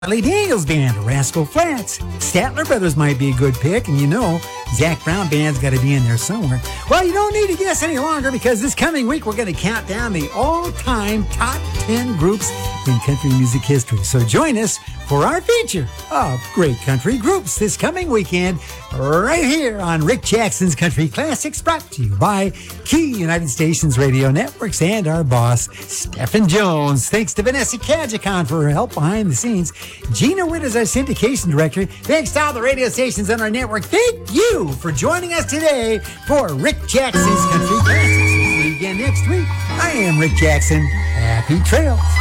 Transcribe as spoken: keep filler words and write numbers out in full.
Charlie Daniels Band, Rascal Flatts. Statler Brothers might be a good pick, and you know, Zac Brown Band's got to be in there somewhere. Well, you don't need to guess any longer because this coming week we're going to count down the all-time top ten groups in country music history. So join us for our feature of great country groups this coming weekend right here on Rick Jackson's Country Classics, brought to you by Key United Stations Radio Networks and our boss, Stephen Jones. Thanks to Vanessa Kajikon for her help behind the scenes. Gina Witt is our syndication director. Thanks to all the radio stations on our network. Thank you for joining us today for Rick Jackson's Country Classics. We'll see you again next week. I am Rick Jackson. Happy trails.